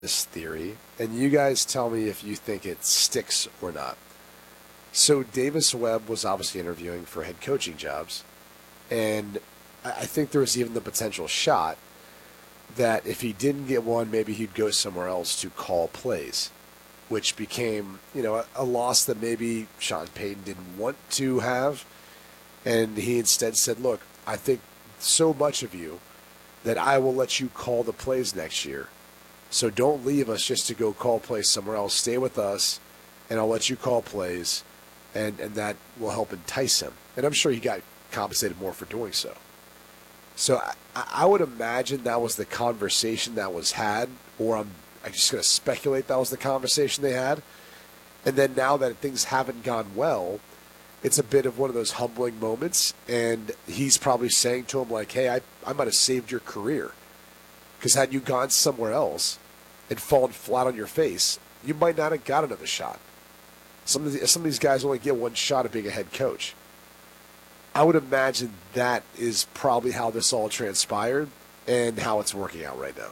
this theory, and you guys tell me if you think it sticks or not. So Davis Webb was obviously interviewing for head coaching jobs, and I think there was even the potential shot that if he didn't get one, maybe he'd go somewhere else to call plays, which became, a loss that maybe Sean Payton didn't want to have. And he instead said, look, I think so much of you that I will let you call the plays next year. So don't leave us just to go call plays somewhere else. Stay with us, and I'll let you call plays, and that will help entice him. And I'm sure he got compensated more for doing so. So I would imagine that was the conversation that was had, or I'm just going to speculate that was the conversation they had. And then now that things haven't gone well, it's a bit of one of those humbling moments, and he's probably saying to him, like, hey, I might have saved your career. Because had you gone somewhere else and fallen flat on your face, you might not have got another shot. Some of these guys only get one shot at being a head coach. I would imagine that is probably how this all transpired and how it's working out right now.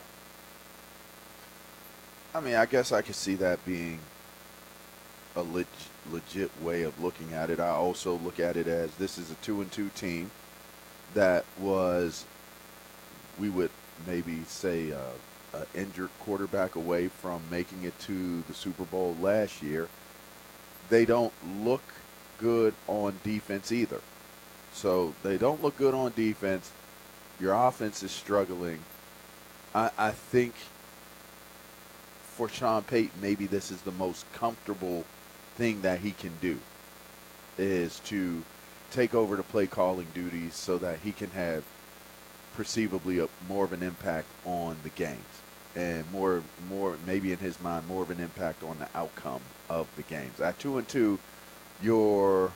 I mean, I guess I could see that being a legit way of looking at it. I also look at it as this is a 2-2 team that was, we would maybe say, an injured quarterback away from making it to the Super Bowl last year. They don't look good on defense either. So they don't look good on defense. Your offense is struggling. I think for Sean Payton, maybe this is the most comfortable thing that he can do, is to take over the play calling duties so that he can have perceivably more of an impact on the games, and more maybe in his mind more of an impact on the outcome of the games. At 2-2, you're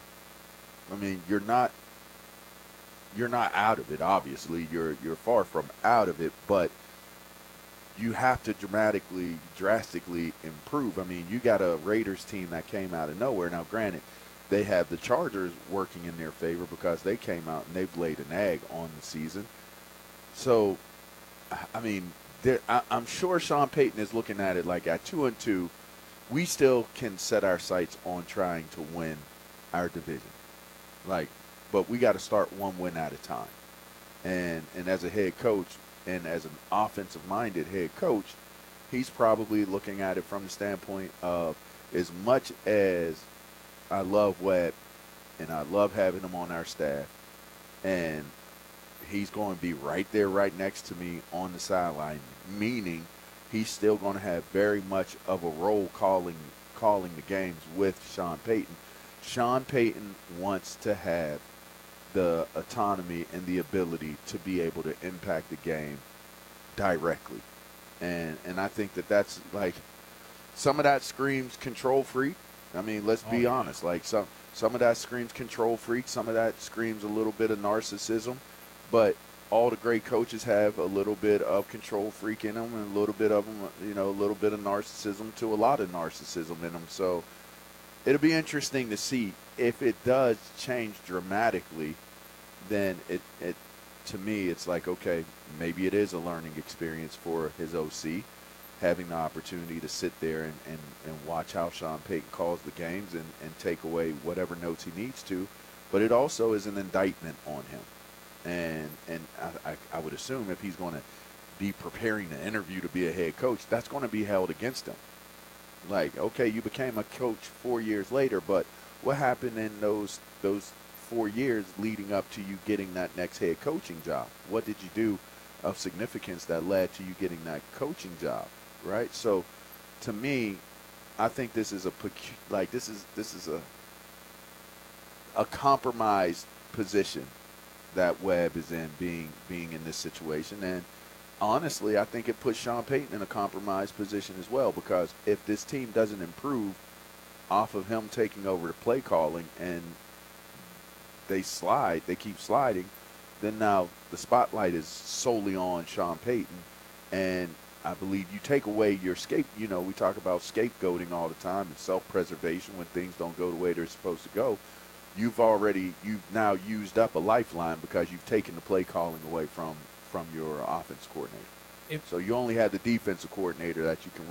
not out of it. Obviously, you're far from out of it, but you have to drastically improve. I mean, you got a Raiders team that came out of nowhere. Now, granted, they have the Chargers working in their favor because they came out and they've laid an egg on the season. So, I mean, I'm sure Sean Payton is looking at it like at 2-2, we still can set our sights on trying to win our division. But we got to start one win at a time. And as a head coach, and as an offensive-minded head coach, he's probably looking at it from the standpoint of, as much as I love Webb and I love having him on our staff, and he's going to be right there, right next to me on the sideline, meaning he's still going to have very much of a role calling the games with Sean Payton. Sean Payton wants to have the autonomy and the ability to be able to impact the game directly. And I think that's like, some of that screams control freak. I mean, let's be honest. Like some of that screams control freak. Some of that screams a little bit of narcissism. But all the great coaches have a little bit of control freak in them, and a little bit of them, a little bit of narcissism to a lot of narcissism in them. So it'll be interesting to see if it does change dramatically. Then it to me, it's like, okay, maybe it is a learning experience for his OC, having the opportunity to sit there and watch how Sean Payton calls the games and take away whatever notes he needs to. But it also is an indictment on him. And I would assume if he's going to be preparing the interview to be a head coach, that's going to be held against him. Like, okay, you became a coach 4 years later, but what happened in those 4 years leading up to you getting that next head coaching job? What did you do of significance that led to you getting that coaching job, right? So, to me, I think this is a compromised position that Webb is in, being in this situation. And honestly, I think it puts Sean Payton in a compromised position as well, because if this team doesn't improve off of him taking over the play calling and they keep sliding, then now the spotlight is solely on Sean Payton. And I believe you take away your we talk about scapegoating all the time and self-preservation when things don't go the way they're supposed to go. You've now used up a lifeline because you've taken the play calling away from your offense coordinator. If So you only had the defensive coordinator that you can